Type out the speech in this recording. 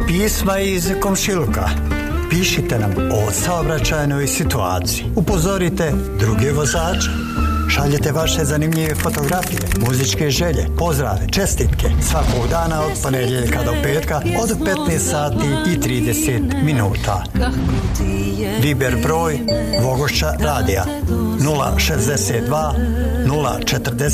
Pisma iz komšiluka. Pišite nam o saobraćajnoj situaciji. Upozorite druge vozače. Šaljete vaše zanimljive fotografije, muzičke želje, pozdrave, čestitke svakog dana od ponedjeljka do petka od 15 sati i 30 minuta. Viber broj Vogošća radija 062 040